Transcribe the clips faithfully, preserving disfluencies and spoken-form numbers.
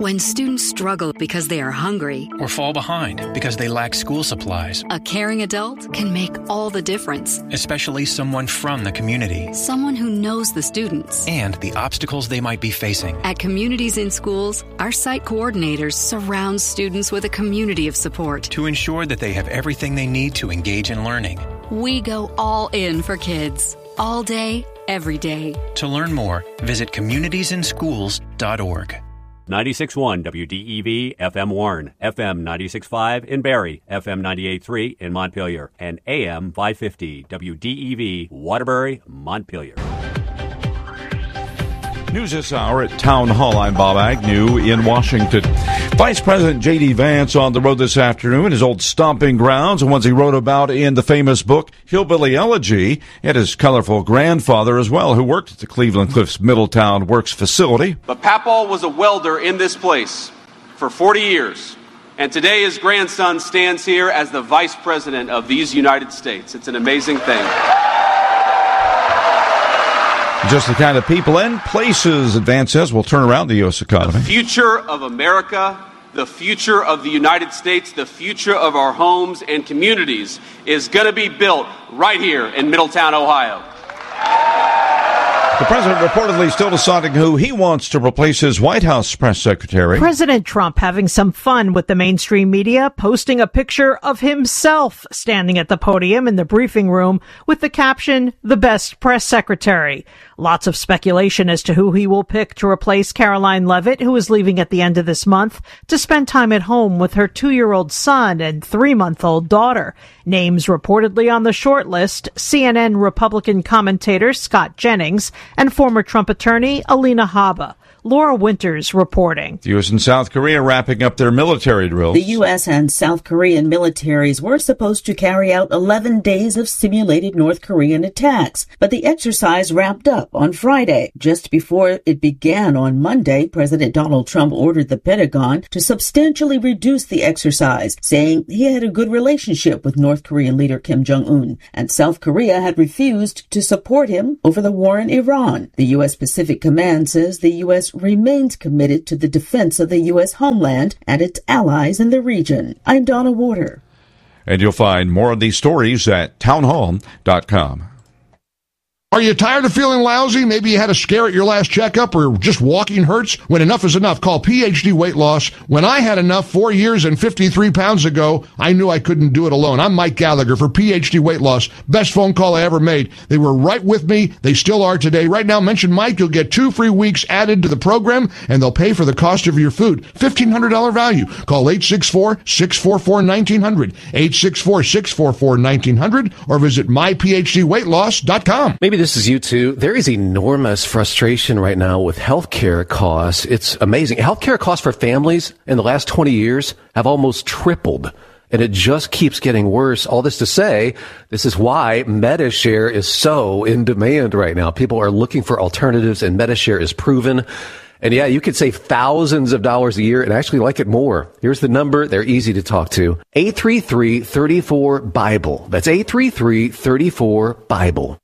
When students struggle because they are hungry or fall behind because they lack school supplies, a caring adult can make all the difference. Especially someone from the community. Someone who knows the students and the obstacles they might be facing. At Communities in Schools, our site coordinators surround students with a community of support to ensure that they have everything they need to engage in learning. We go all in for kids, all day, every day. To learn more, visit communities in schools dot org. ninety-six point one W D E V F M Warren, F M ninety-six point five in Barrie, F M ninety-eight point three in Montpelier, and A M five fifty W D E V Waterbury, Montpelier. News this hour at Town Hall. I'm Bob Agnew in Washington. Vice President J D. Vance on the road this afternoon, his old stomping grounds, the ones he wrote about in the famous book Hillbilly Elegy, and his colorful grandfather as well, who worked at the Cleveland Cliffs Middletown Works facility. But Papal was a welder in this place for forty years, and today his grandson stands here as the Vice President of these United States. It's an amazing thing. Just the kind of people and places, Vance says, will turn around the U S economy. The future of America, the future of the United States, the future of our homes and communities is going to be built right here in Middletown, Ohio. The president reportedly still deciding who he wants to replace his White House press secretary. President Trump having some fun with the mainstream media, posting a picture of himself standing at the podium in the briefing room with the caption, "The best press secretary." Lots of speculation as to who he will pick to replace Caroline Leavitt, who is leaving at the end of this month to spend time at home with her two-year-old son and three-month-old daughter. Names reportedly on the short list, C N N Republican commentator Scott Jennings and former Trump attorney Alina Habba. Laura Winters reporting. The U S and South Korea wrapping up their military drills. The U S and South Korean militaries were supposed to carry out eleven days of simulated North Korean attacks, but the exercise wrapped up on Friday. Just before it began on Monday, President Donald Trump ordered the Pentagon to substantially reduce the exercise, saying he had a good relationship with North Korean leader Kim Jong-un, and South Korea had refused to support him over the war in Iran. The U S Pacific Command says the U S remains committed to the defense of the U S homeland and its allies in the region. I'm Donna Warder. And you'll find more of these stories at townhall dot com. Are you tired of feeling lousy? Maybe you had a scare at your last checkup or just walking hurts? When enough is enough, call P H D Weight Loss. When I had enough four years and fifty-three pounds ago, I knew I couldn't do it alone. I'm Mike Gallagher for P H D Weight Loss. Best phone call I ever made. They were right with me. They still are today. Right now, mention Mike. You'll get two free weeks added to the program, and they'll pay for the cost of your food. fifteen hundred dollars value. Call eight six four, six four four, one nine zero zero, eight six four, six four four, one nine zero zero, or visit my p h d weight loss dot com. Maybe this is you too. There is enormous frustration right now with healthcare costs. It's amazing. Healthcare costs for families in the last twenty years have almost tripled, and it just keeps getting worse. All this to say, this is why Medi-Share is so in demand right now. People are looking for alternatives, and Medi-Share is proven. And yeah, you could save thousands of dollars a year and actually like it more. Here's the number. They're easy to talk to. eight three three, three four, BIBLE. That's eight three three, three four, BIBLE.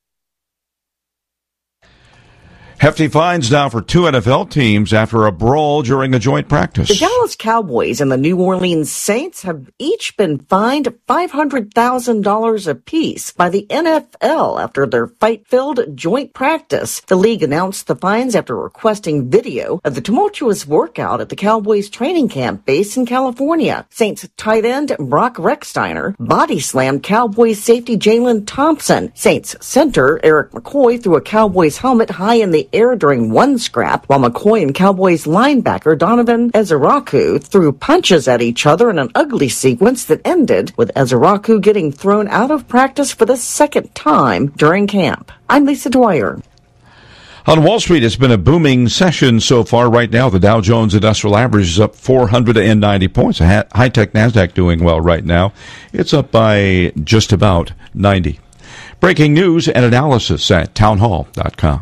Hefty fines now for two N F L teams after a brawl during a joint practice. The Dallas Cowboys and the New Orleans Saints have each been fined five hundred thousand dollars apiece by the N F L after their fight-filled joint practice. The league announced the fines after requesting video of the tumultuous workout at the Cowboys training camp base in California. Saints tight end Brock Rechsteiner body slammed Cowboys safety Jalen Thompson. Saints center Eric McCoy threw a Cowboys helmet high in the air during one scrap, while McCoy and Cowboys linebacker Donovan Ezeraku threw punches at each other in an ugly sequence that ended with Ezeraku getting thrown out of practice for the second time during camp. I'm Lisa Dwyer. On Wall Street, it's been a booming session so far. Right now, the Dow Jones Industrial Average is up four hundred ninety points. The high-tech NASDAQ doing well right now. It's up by just about ninety. Breaking news and analysis at townhall dot com.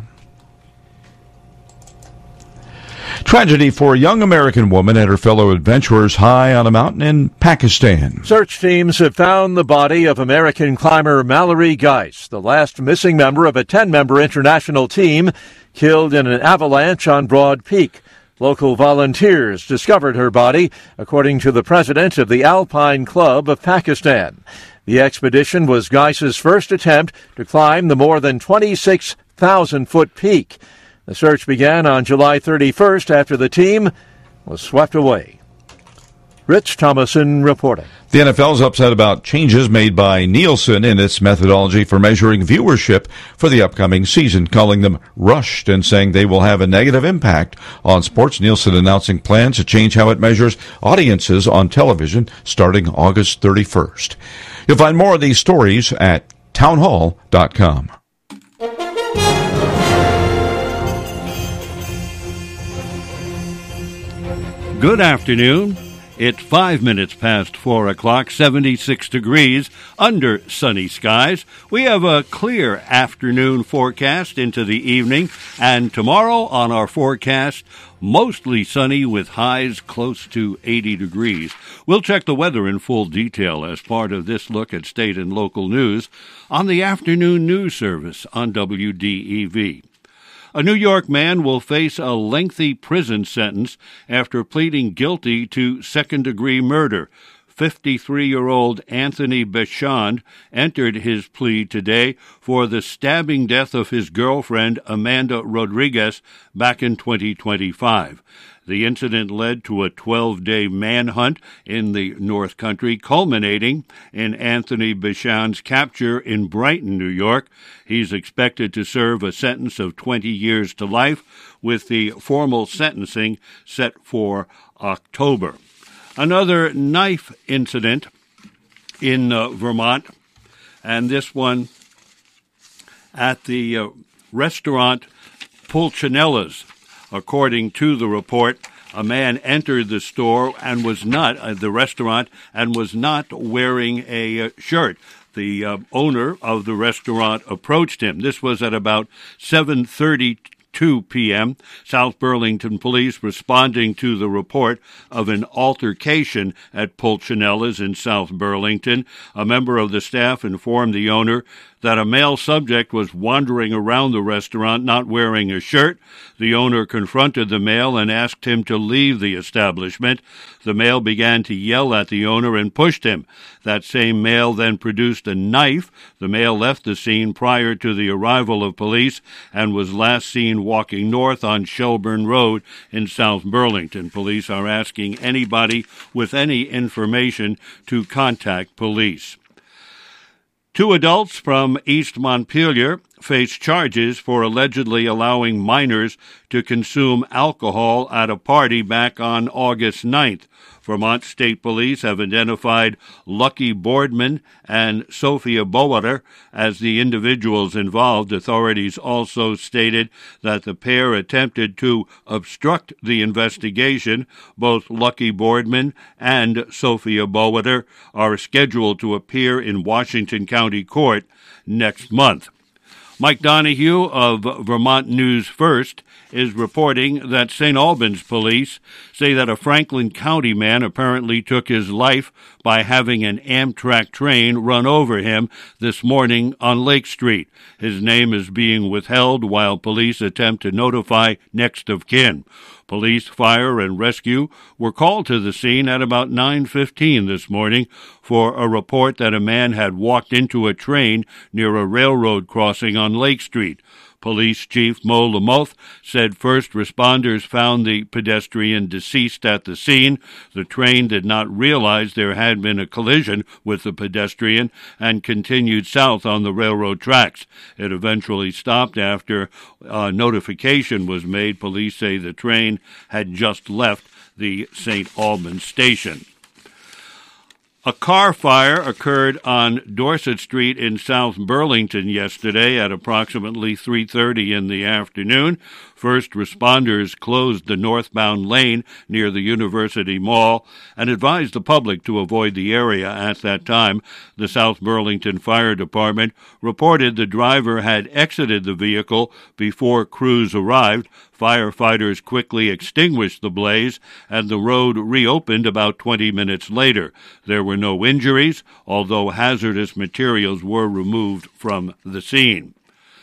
Tragedy for a young American woman and her fellow adventurers high on a mountain in Pakistan. Search teams have found the body of American climber Mallory Geist, the last missing member of a ten-member international team killed in an avalanche on Broad Peak. Local volunteers discovered her body, according to the president of the Alpine Club of Pakistan. The expedition was Geis's first attempt to climb the more than twenty-six thousand foot peak. The search began on July thirty-first after the team was swept away. Rich Thomason reporting. The N F L is upset about changes made by Nielsen in its methodology for measuring viewership for the upcoming season, calling them rushed and saying they will have a negative impact on sports. Nielsen announcing plans to change how it measures audiences on television starting August thirty-first. You'll find more of these stories at townhall dot com. Good afternoon. It's five minutes past four o'clock, seventy-six degrees, under sunny skies. We have a clear afternoon forecast into the evening, and tomorrow on our forecast, mostly sunny with highs close to eighty degrees. We'll check the weather in full detail as part of this look at state and local news on the afternoon news service on W D E V. A New York man will face a lengthy prison sentence after pleading guilty to second-degree murder. fifty-three-year-old Anthony Bechand entered his plea today for the stabbing death of his girlfriend, Amanda Rodriguez, back in twenty twenty-five. The incident led to a twelve-day manhunt in the North Country, culminating in Anthony Bechand's capture in Brighton, New York. He's expected to serve a sentence of twenty years to life, with the formal sentencing set for October. Another knife incident in uh, Vermont, and this one at the uh, restaurant Pulcinella's. According to the report, a man entered the store and was not, uh, the restaurant, and was not wearing a uh, shirt. The uh, owner of the restaurant approached him. This was at about seven thirty-two p.m. South Burlington police responding to the report of an altercation at Pulcinella's in South Burlington. A member of the staff informed the owner that a male subject was wandering around the restaurant not wearing a shirt. The owner confronted the male and asked him to leave the establishment. The male began to yell at the owner and pushed him. That same male then produced a knife. The male left the scene prior to the arrival of police and was last seen walking north on Shelburne Road in South Burlington. Police are asking anybody with any information to contact police. Two adults from East Montpelier face charges for allegedly allowing minors to consume alcohol at a party back on August ninth. Vermont State Police have identified Lucky Boardman and Sophia Bowater as the individuals involved. Authorities also stated that the pair attempted to obstruct the investigation. Both Lucky Boardman and Sophia Bowater are scheduled to appear in Washington County Court next month. Mike Donahue of Vermont News First is reporting that Saint Albans police say that a Franklin County man apparently took his life by having an Amtrak train run over him this morning on Lake Street. His name is being withheld while police attempt to notify next of kin. Police, fire, and rescue were called to the scene at about nine fifteen this morning for a report that a man had walked into a train near a railroad crossing on Lake Street. Police Chief Mo Lamoth said first responders found the pedestrian deceased at the scene. The train did not realize there had been a collision with the pedestrian and continued south on the railroad tracks. It eventually stopped after uh, notification was made. Police say the train had just left the Saint Albans station. A car fire occurred on Dorset Street in South Burlington yesterday at approximately three thirty in the afternoon. First responders closed the northbound lane near the University Mall and advised the public to avoid the area at that time. The South Burlington Fire Department reported the driver had exited the vehicle before crews arrived. Firefighters quickly extinguished the blaze, and the road reopened about twenty minutes later. There were no injuries, although hazardous materials were removed from the scene.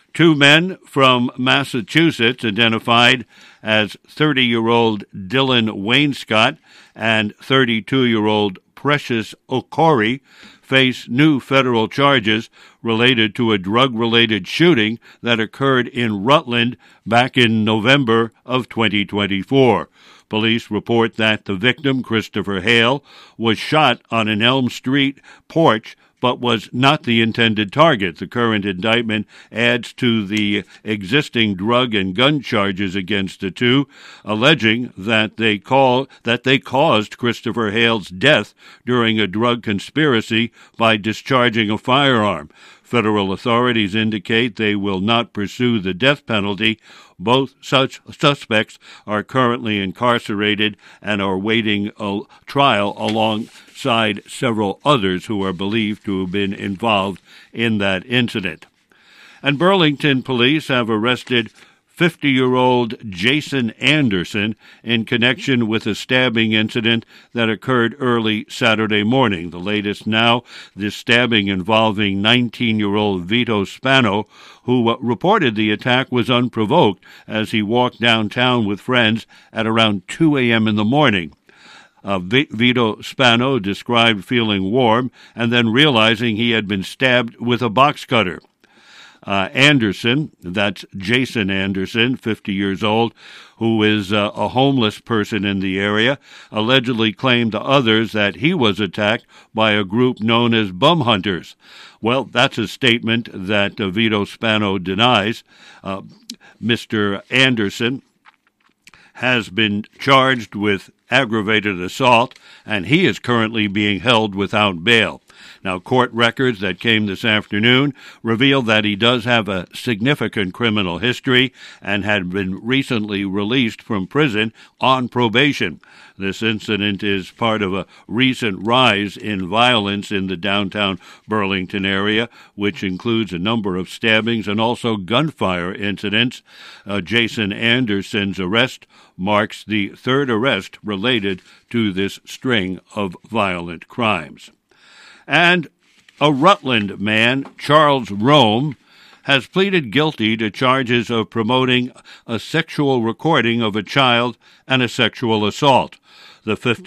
Two men from Massachusetts, identified as thirty-year-old Dylan Wainscott and thirty-two-year-old Precious Okori, face new federal charges related to a drug-related shooting that occurred in Rutland back in November of twenty twenty-four. Police report that the victim, Christopher Hale, was shot on an Elm Street porch but was not the intended target. The current indictment adds to the existing drug and gun charges against the two, alleging that they call that they caused Christopher Hale's death during a drug conspiracy by discharging a firearm. Federal authorities indicate they will not pursue the death penalty. Both such suspects are currently incarcerated and are waiting a trial alongside several others who are believed to have been involved in that incident. And Burlington police have arrested fifty-year-old Jason Anderson in connection with a stabbing incident that occurred early Saturday morning. The latest now, this stabbing involving nineteen-year-old Vito Spano, who reported the attack was unprovoked as he walked downtown with friends at around two a.m. in the morning. Uh, Vito Spano described feeling warm and then realizing he had been stabbed with a box cutter. Uh, Anderson, that's Jason Anderson, fifty years old, who is uh, a homeless person in the area, allegedly claimed to others that he was attacked by a group known as Bum Hunters. Well, that's a statement that uh, Vito Spano denies. Uh, Mister Anderson has been charged with aggravated assault, and he is currently being held without bail. Now, court records that came this afternoon reveal that he does have a significant criminal history and had been recently released from prison on probation. This incident is part of a recent rise in violence in the downtown Burlington area, which includes a number of stabbings and also gunfire incidents. Uh, Jason Anderson's arrest marks the third arrest related to this string of violent crimes. And a Rutland man, Charles Rome, has pleaded guilty to charges of promoting a sexual recording of a child and a sexual assault. The